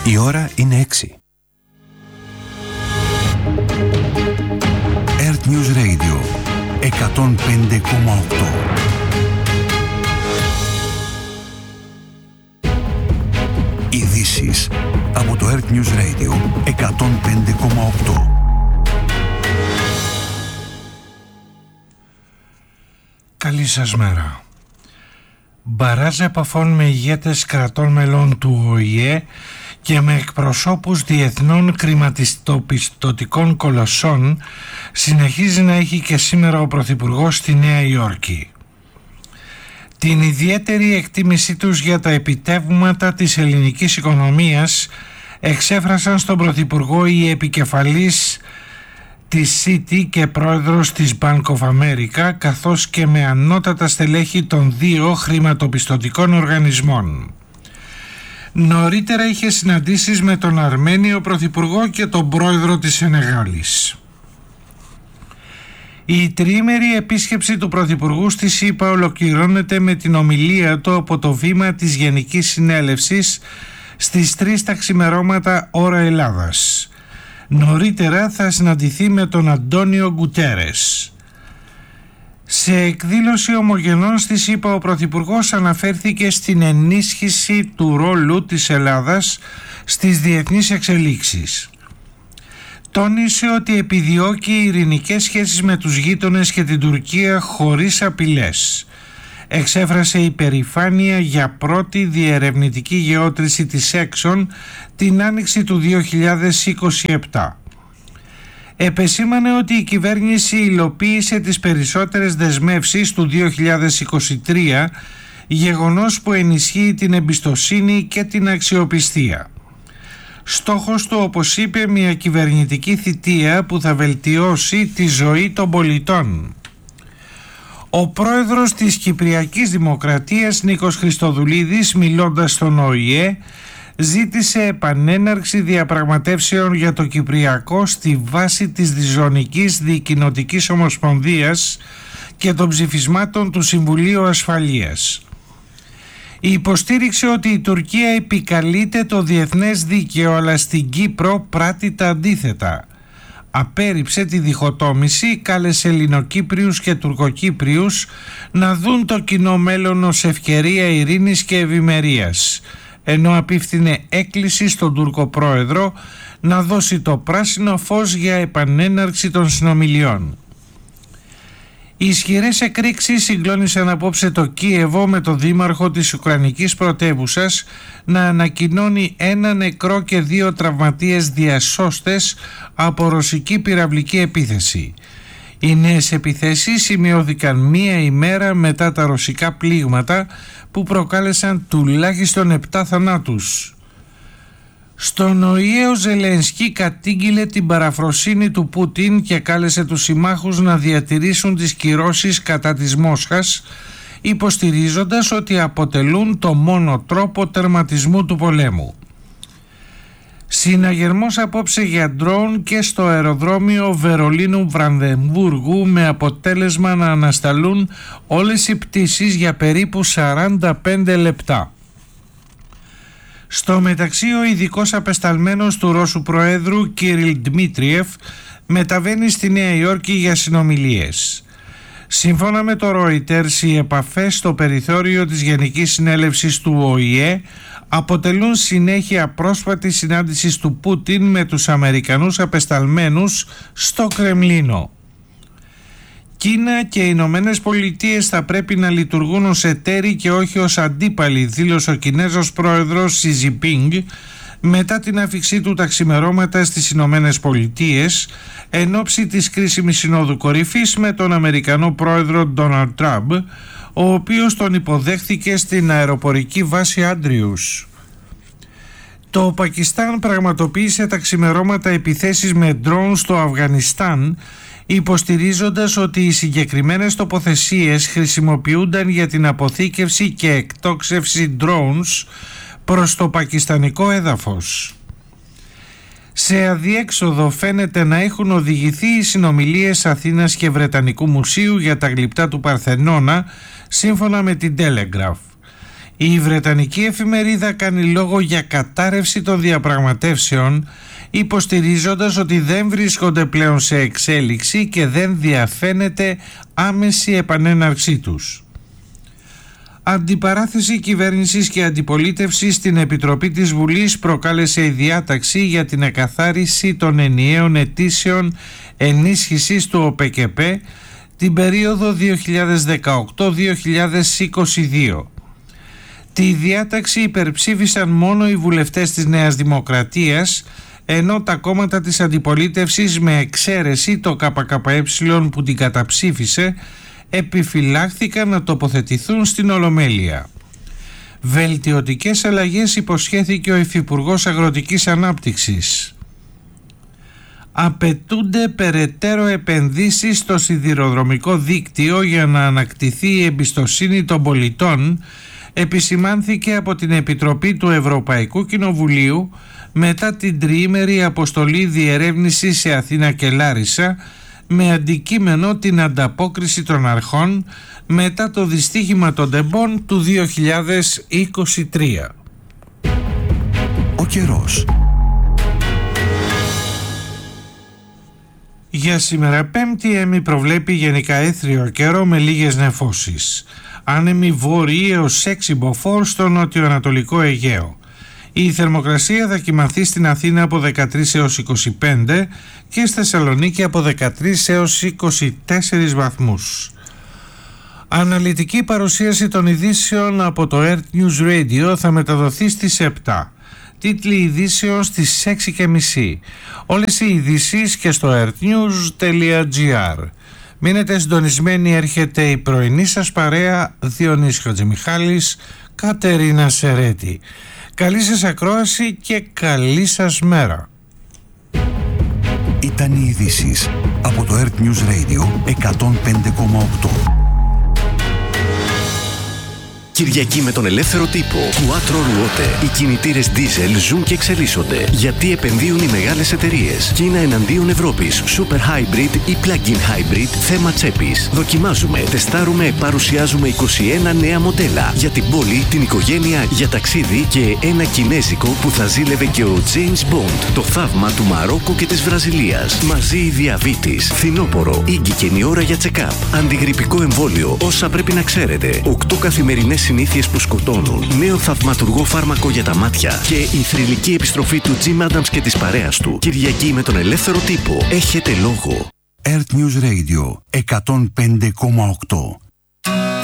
Η ώρα είναι 6. Earth News Radio 105,8. Ειδήσεις από το Earth News Radio 105,8. Καλή σας μέρα. Μπαράζ επαφών με ηγέτες κρατών μελών του ΟΗΕ και με εκπροσώπους διεθνών χρηματοπιστωτικών κολοσσών συνεχίζει να έχει και σήμερα ο Πρωθυπουργός στη Νέα Υόρκη. Την ιδιαίτερη εκτίμησή τους για τα επιτεύγματα της ελληνικής οικονομίας εξέφρασαν στον Πρωθυπουργό οι επικεφαλής της Citi και πρόεδρος της Bank of America, καθώς και με ανώτατα στελέχη των δύο χρηματοπιστωτικών οργανισμών. Νωρίτερα είχε συναντήσεις με τον Αρμένιο Πρωθυπουργό και τον πρόεδρο της Σενεγάλης. Η τριήμερη επίσκεψη του Πρωθυπουργού στη ΣΥΠΑ ολοκληρώνεται με την ομιλία του από το βήμα της Γενικής Συνέλευσης στις 3 τα ξημερώματα ώρα Ελλάδας. Νωρίτερα θα συναντηθεί με τον Αντώνιο Γκουτέρες. Σε εκδήλωση ομογενών στη ΣΥΠΑ ο Πρωθυπουργός αναφέρθηκε στην ενίσχυση του ρόλου της Ελλάδας στις διεθνείς εξελίξεις. Τόνισε ότι επιδιώκει ειρηνικές σχέσεις με τους γείτονες και την Τουρκία χωρίς απειλές. Εξέφρασε υπερηφάνεια για πρώτη διερευνητική γεώτρηση της Exxon την άνοιξη του 2027. Επεσήμανε ότι η κυβέρνηση υλοποίησε τις περισσότερες δεσμεύσεις του 2023, γεγονός που ενισχύει την εμπιστοσύνη και την αξιοπιστία. Στόχος του, όπως είπε, μια κυβερνητική θητεία που θα βελτιώσει τη ζωή των πολιτών. Ο πρόεδρος της Κυπριακής Δημοκρατίας Νίκος Χριστοδουλίδης, μιλώντας στον ΟΗΕ, ζήτησε επανέναρξη διαπραγματεύσεων για το Κυπριακό στη βάση της Διζωνικής Δικοινοτικής Ομοσπονδίας και των ψηφισμάτων του Συμβουλίου Ασφαλείας. Υποστήριξε ότι η Τουρκία επικαλείται το διεθνές δίκαιο, αλλά στην Κύπρο πράττει τα αντίθετα. Απέρριψε τη διχοτόμηση, κάλεσε Ελληνοκύπριους και Τουρκοκύπριους να δουν το κοινό μέλλον ως ευκαιρία ειρήνης και ευημερίας, ενώ απίφθινε έκκληση στον Τούρκο πρόεδρο να δώσει το πράσινο φως για επανέναρξη των συνομιλιών. Οι ισχυρές εκρήξεις συγκλώνησαν απόψε το Κίεβο, με το δήμαρχο της Ουκρανικής πρωτεύουσας να ανακοινώνει 1 νεκρό και 2 τραυματίες διασώστες από ρωσική πυραυλική επίθεση. Οι νέες επιθέσεις σημειώθηκαν μία ημέρα μετά τα ρωσικά πλήγματα που προκάλεσαν τουλάχιστον 7 θανάτους. Στον ΟΗΕ ο Ζελενσκί κατήγγειλε την παραφροσύνη του Πούτιν και κάλεσε τους συμμάχους να διατηρήσουν τις κυρώσεις κατά της Μόσχας, υποστηρίζοντας ότι αποτελούν το μόνο τρόπο τερματισμού του πολέμου. Συναγερμός απόψε για ντρόουν και στο αεροδρόμιο Βερολίνου Βρανδεμβούργου, με αποτέλεσμα να ανασταλούν όλες οι πτήσεις για περίπου 45 λεπτά. Στο μεταξύ, ο ειδικός απεσταλμένος του Ρώσου Προέδρου Κυρίλ Ντμίτριεφ μεταβαίνει στη Νέα Υόρκη για συνομιλίες. Σύμφωνα με το Reuters, οι επαφές στο περιθώριο της Γενικής Συνέλευσης του ΟΗΕ αποτελούν συνέχεια πρόσφατης συνάντησης του Πούτιν με τους Αμερικανούς απεσταλμένους στο Κρεμλίνο. Κίνα και οι Ηνωμένες Πολιτείες θα πρέπει να λειτουργούν ως εταίροι και όχι ως αντίπαλοι, δήλωσε ο Κινέζος πρόεδρος Σι Τζινπίνγκ μετά την άφιξή του τα ξημερώματα στις Ηνωμένες Πολιτείες εν ώψη της κρίσιμης συνόδου κορυφής με τον Αμερικανό πρόεδρο Ντόναλντ Τραμπ, ο οποίος τον υποδέχθηκε στην αεροπορική βάση Άντριους. Το Πακιστάν πραγματοποίησε τα ξημερώματα επιθέσεις με ντρόουν στο Αφγανιστάν, υποστηρίζοντας ότι οι συγκεκριμένες τοποθεσίες χρησιμοποιούνταν για την αποθήκευση και εκτόξευση drones προς το πακιστανικό έδαφος. Σε αδιέξοδο φαίνεται να έχουν οδηγηθεί οι συνομιλίες Αθήνας και Βρετανικού Μουσείου για τα γλυπτά του Παρθενώνα, σύμφωνα με την Telegraph. Η βρετανική εφημερίδα κάνει λόγο για κατάρρευση των διαπραγματεύσεων, υποστηρίζοντας ότι δεν βρίσκονται πλέον σε εξέλιξη και δεν διαφαίνεται άμεση επανέναρξή τους. Αντιπαράθεση κυβέρνησης και αντιπολίτευσης στην Επιτροπή της Βουλής προκάλεσε η διάταξη για την εκαθάριση των ενιαίων αιτήσεων ενίσχυσης του ΟΠΚΠ την περίοδο 2018-2022. Τη διάταξη υπερψήφισαν μόνο οι βουλευτές της Νέας Δημοκρατίας, ενώ τα κόμματα της αντιπολίτευσης, με εξαίρεση το ΚΚΕ που την καταψήφισε, επιφυλάχθηκαν να τοποθετηθούν στην Ολομέλεια. Βελτιωτικές αλλαγές υποσχέθηκε ο Υφυπουργός Αγροτικής Ανάπτυξης. Απαιτούνται περαιτέρω επενδύσεις στο σιδηροδρομικό δίκτυο για να ανακτηθεί η εμπιστοσύνη των πολιτών, επισημάνθηκε από την Επιτροπή του Ευρωπαϊκού Κοινοβουλίου μετά την τριήμερη αποστολή διερεύνησης σε Αθήνα και Λάρισα, με αντικείμενο την ανταπόκριση των αρχών μετά το δυστύχημα των τεμπών του 2023. Ο καιρός. Για σήμερα Πέμπτη έμι προβλέπει γενικά έθριο καιρό με λίγες νεφώσεις. Άνεμη βόρειη έως 6 μποφόρ στο νοτιοανατολικό Αιγαίο. Η θερμοκρασία θα κυμανθεί στην Αθήνα από 13 έως 25 και στη Θεσσαλονίκη από 13 έως 24 βαθμούς. Αναλυτική παρουσίαση των ειδήσεων από το Earth News Radio θα μεταδοθεί στις 7. Τίτλοι ειδήσεων στις 6:30. Όλες οι ειδήσεις και στο earthnews.gr. Μείνετε συντονισμένοι, έρχεται η πρωινή σας παρέα, Διονύσης Χατζημιχάλης, Κατερίνα Σερέτη. Καλή σας ακρόαση και καλή σας μέρα. Ήταν οι ειδήσεις από το Earth News Radio 105,8. Κυριακή με τον ελεύθερο τύπο. Quattro Ruote. Οι κινητήρες diesel ζουν και εξελίσσονται. Γιατί επενδύουν οι μεγάλες εταιρείες. Κίνα εναντίον Ευρώπης. Super Hybrid ή Plug-in Hybrid. Θέμα τσέπης. Δοκιμάζουμε, τεστάρουμε, παρουσιάζουμε 21 νέα μοντέλα. Για την πόλη, την οικογένεια, για ταξίδι και ένα κινέζικο που θα ζήλευε και ο James Bond. Το θαύμα του Μαρόκο και της Βραζιλίας. Μαζί η διαβήτης. Φθινόπορο. Ήγγικεν η ώρα για check-up. Αντιγρυπικό εμβόλιο. Όσα πρέπει να ξέρετε. 8 καθημερινές συνήθειες που σκοτώνουν. Νέο θαυματουργό φάρμακο για τα μάτια. Και η θρυλική επιστροφή του Jim Adams και της παρέας του. Κυριακή με τον ελεύθερο τύπο. Έχετε λόγο. Earth News Radio 105,8.